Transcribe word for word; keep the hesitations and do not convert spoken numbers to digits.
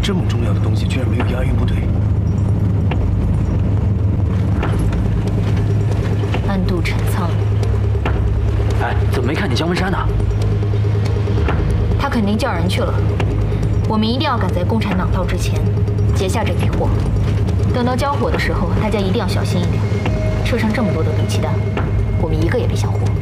这么重要的东西居然没有押运部队。 暗度陈仓。 哎，怎么没看见姜文山呢？ 他肯定叫人去了。我们一定要赶在共产党到之前截下这批货。等到交火的时候，大家一定要小心一点。车上这么多的毒气弹，我们一个也别想活。